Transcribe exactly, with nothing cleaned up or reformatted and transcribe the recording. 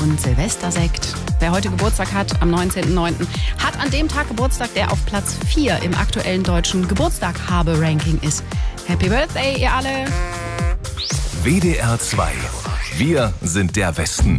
und Silvestersekt. Wer heute Geburtstag hat, am neunzehnten neunten, hat an dem Tag Geburtstag, der auf Platz vier im aktuellen deutschen Geburtstag-Habe-Ranking ist. Happy Birthday, ihr alle! W D R zwei. Wir sind der Westen.